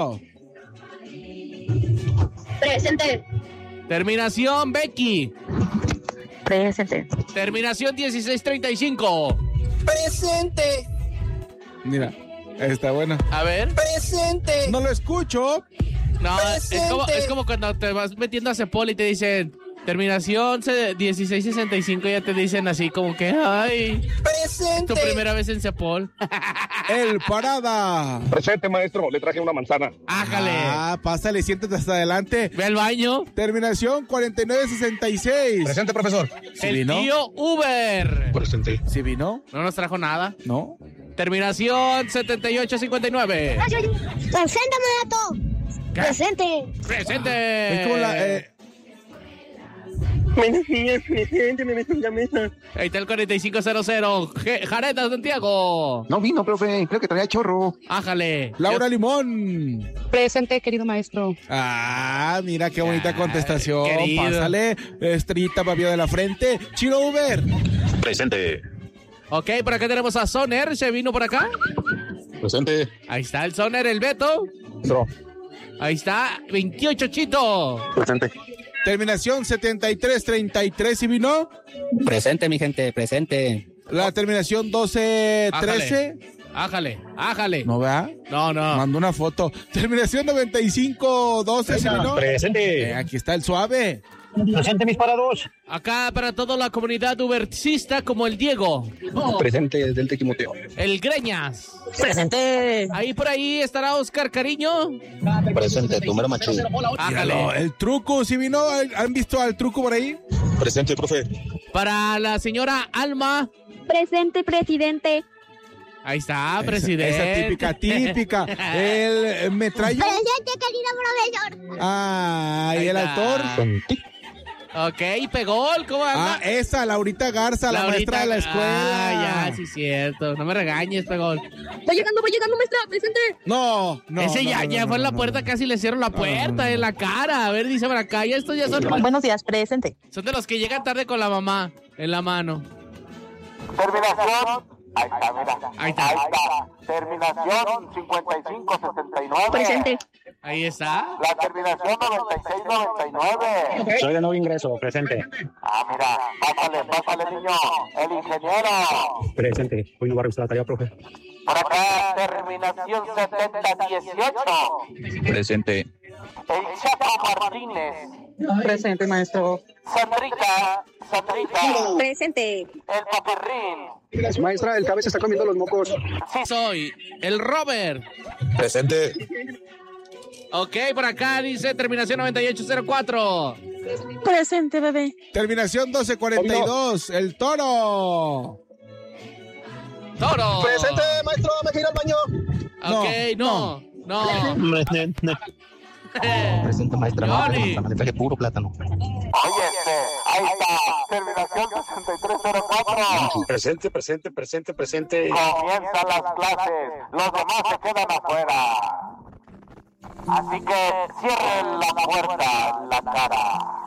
Presente. Terminación Becky. Presente. Terminación 1635. Presente. Mira, está bueno. A ver. Presente. No lo escucho. No, es como cuando te vas metiendo a Cepol y te dicen terminación 1665, ya te dicen así como que ay, Presente. tu primera vez en Cepol. El parada. Presente, maestro, le traje una manzana. Ájale. Pásale, siéntate hasta adelante. Ve al baño. Terminación 4966. Presente, profesor. ¿Sí El vino? tío Uber. Presente. ¿Sí vino? No nos trajo nada. ¿No? Terminación 7859. Presente, Monato. ¿Qué? Presente. Presente. Es como la... Buenos días, presente, me meto en la mesa. Ahí está el 4500. Jareta Santiago. No vino, profe, creo que traía chorro. Ájale. Laura Limón. Presente, querido maestro. Mira qué bonita contestación. querido. Pásale, estrellita papia de la frente. Chino Uber. Presente. Ok, por acá tenemos a Soner. ¿Se vino por acá? Presente. Ahí está el Soner, el Beto. Maestro. Ahí está, 28 Chito. Presente. Terminación 7333. ¿Sí vino? Presente, mi gente, presente. La terminación 1213. Ájale. ¿No vea? No. Mandó una foto. Terminación 9512. ¿Sí vino? Presente. Aquí está el suave. Presente, mis parados. Acá para toda la comunidad ubercista como el Diego. Presente del Tequimoteo. El Greñas. Presente. Ahí por ahí estará Oscar Cariño. Presente, tu mero macho. Míralo, Ájale. el truco. ¿Sí vino? ¿Han visto al truco por ahí? Presente, profe. Para la señora Alma. Presente, presidente. Ahí está, presidente. Esa típica. El metrallo. Presente, querido profesor. Y el Ahí está. autor. Ok, pegó. ¿Cómo anda? Esa, Laurita Garza, la maestra de la escuela. Ya, sí, cierto. No me regañes, pegó. Voy llegando, maestra. Presente. No. Ese ya fue en la puerta, casi le cierro la puerta en la cara. A ver, dice por acá. Ya estos ya son. Buenos días, presente. Son de los que llegan tarde con la mamá en la mano. Terminación. Ahí está, mira. Ahí está. Terminación 5569. Presente. Ahí está. La terminación 9699. Soy de nuevo ingreso, presente. Mira, pásale, niño. El ingeniero. Presente. Hoy no va a revisar la tarea, profe. Por acá, terminación 7018. Presente. El Chaco Martínez. Presente, maestro. Sandrita. Presente. El Papirrín. Maestra, el cabeza está comiendo los mocos. Soy el Robert. Presente. Ok, por acá dice terminación 9804. Presente, bebé. Terminación 1242. El toro. Toro. Presente, maestro, me quiero al baño. Ok, no. Presente, maestra, Johnny. le traje puro plátano. Oye, ahí está. Terminación 6304. Presente. Comienzan las clases. Los demás se quedan afuera. Así que cierren la puerta en la cara.